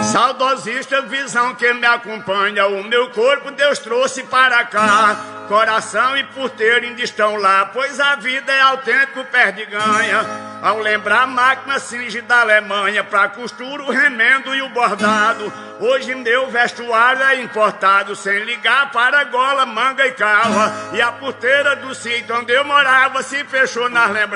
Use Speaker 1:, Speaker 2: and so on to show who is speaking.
Speaker 1: Saudosista visão que me acompanha, o meu corpo Deus trouxe para cá. Coração e porteiro ainda estão lá, pois a vida é autêntico perde-ganha. Ao lembrar a máquina Singe da Alemanha, pra costura o remendo e o bordado. Hoje meu vestuário é importado, sem ligar para gola, manga e cava. E a porteira do sítio onde eu morava se fechou nas lembranças.